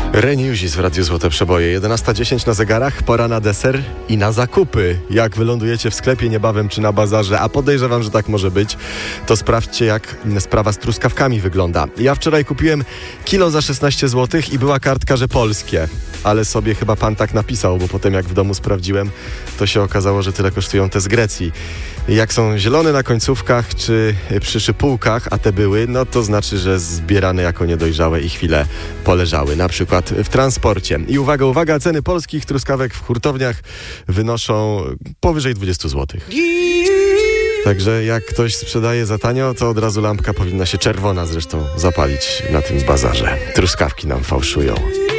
Reniuzis w Radiu Złote Przeboje. 11:10 na zegarach, pora na deser i na zakupy. Jak wylądujecie w sklepie niebawem czy na bazarze, a podejrzewam, że tak może być, to sprawdźcie, jak sprawa z truskawkami wygląda. Ja wczoraj kupiłem kilo za 16 zł i była kartka, że polskie. Ale sobie chyba pan tak napisał, bo potem jak w domu sprawdziłem, to się okazało, że tyle kosztują te z Grecji. Jak są zielone na końcówkach czy przy szypułkach, a te były, no to znaczy, że zbierane jako niedojrzałe i chwilę poleżały. Na przykład w transporcie. I uwaga, uwaga, ceny polskich truskawek w hurtowniach wynoszą powyżej 20 zł. Także jak ktoś sprzedaje za tanio, to od razu lampka powinna się czerwona zresztą zapalić na tym bazarze. Truskawki nam fałszują.